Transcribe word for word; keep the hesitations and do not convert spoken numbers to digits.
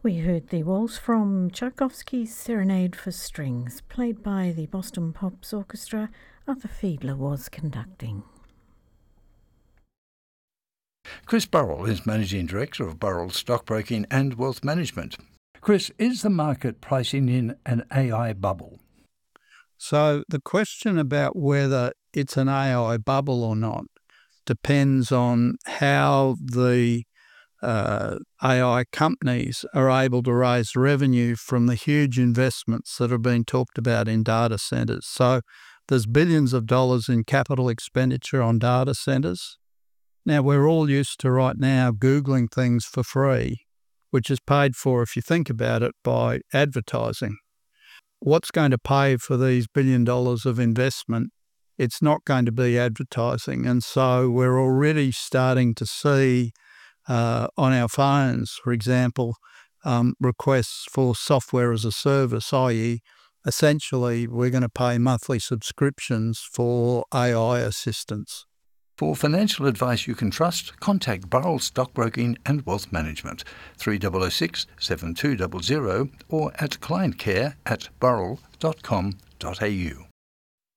We heard the waltz from Tchaikovsky's Serenade for Strings, played by the Boston Pops Orchestra. Arthur Fiedler was conducting. Chris Burrell is Managing Director of Burrell Stockbroking and Wealth Management. Chris, is the market pricing in an A I bubble? So the question about whether it's an A I bubble or not depends on how the uh, A I companies are able to raise revenue from the huge investments that have been talked about in data centres. So there's billions of dollars in capital expenditure on data centres. Now, we're all used to right now Googling things for free, which is paid for, if you think about it, by advertising. What's going to pay for these billion dollars of investment? It's not going to be advertising. And so we're already starting to see uh, on our phones, for example, um, requests for software as a service, that is essentially we're going to pay monthly subscriptions for A I assistance. For financial advice you can trust, contact Burrell Stockbroking and Wealth Management, three oh oh six, seven two zero zero or at clientcare at burrell dot com dot a u.